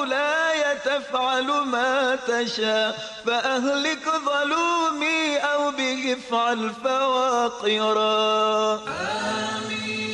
مولاي تفعل ما تشاء، فأهلك ظلومي أو به افعل فواقرا. آمين.